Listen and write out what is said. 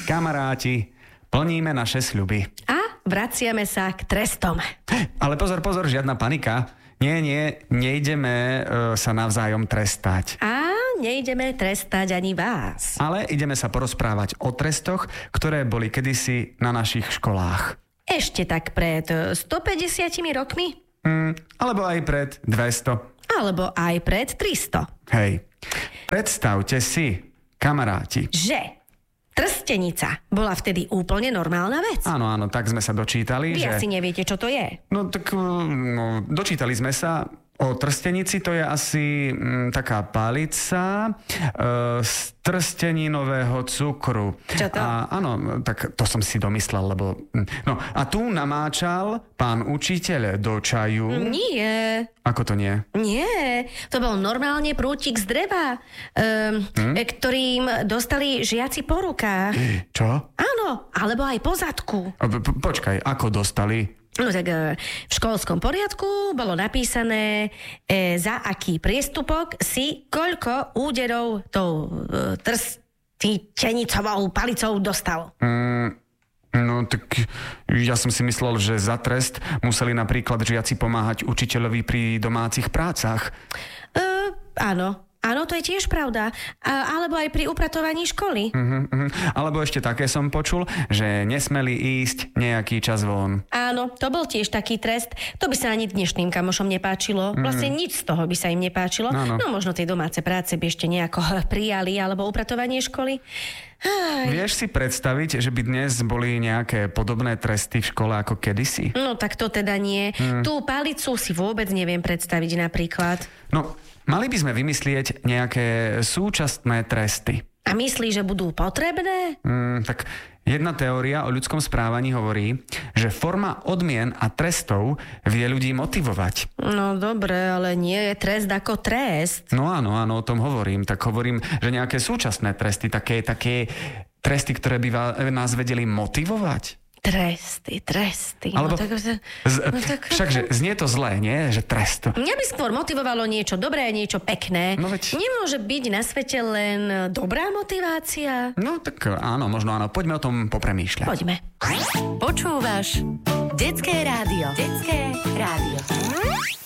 Kamaráti, plníme naše sľuby. A vraciame sa k trestom. Ale pozor, žiadna panika. Nie, nejdeme sa navzájom trestať. A nejdeme trestať ani vás. Ale ideme sa porozprávať o trestoch, ktoré boli kedysi na našich školách. Ešte tak pred 150 rokmi? Alebo aj pred 200. Alebo aj pred 300. Hej, predstavte si, kamaráti, že trstenica bola vtedy úplne normálna vec. Áno, tak sme sa dočítali, Vy že... asi neviete, čo to je. No tak, dočítali sme sa o trstenici, to je asi taká palica z trsteninového cukru. Čo to? A áno, tak to som si domyslel, lebo... No, a tu namáčal pán učiteľ do čaju... Nie. Ako to nie? Nie, to bol normálne prútik z dreva, ktorým dostali žiaci po rukách. Čo? Áno, alebo aj po zadku. Počkaj, ako dostali? No tak v školskom poriadku bolo napísané, za aký priestupok si koľko úderov tou trstenicovou palicou dostal. No tak ja som si myslel, že za trest museli napríklad žiaci pomáhať učiteľovi pri domácich prácach. Áno, to je tiež pravda. Alebo aj pri upratovaní školy. Alebo ešte také som počul, že nesmeli ísť nejaký čas von. Áno, to bol tiež taký trest. To by sa ani dnešným kamošom nepáčilo. Vlastne nič z toho by sa im nepáčilo. Áno. No možno tie domáce práce by ešte nejako prijali, alebo upratovanie školy. Vieš si predstaviť, že by dnes boli nejaké podobné tresty v škole ako kedysi? No tak to teda nie. Tú palicu si vôbec neviem predstaviť napríklad. No, mali by sme vymyslieť nejaké súčasné tresty. A myslíš, že budú potrebné? Tak jedna teória o ľudskom správaní hovorí, že forma odmien a trestov vie ľudí motivovať. No dobre, ale nie je trest ako trest. No áno, o tom hovorím. Tak hovorím, že nejaké súčasné tresty, také tresty, ktoré by nás vedeli motivovať. Tresty. Alebo, tak... všakže znie to zlé, nie? Že trest. Mňa by skôr motivovalo niečo dobré, niečo pekné. No veď... Nemôže byť na svete len dobrá motivácia? No tak áno, možno áno. Poďme o tom popremýšľať. Poďme. Počúvaš Detské rádio.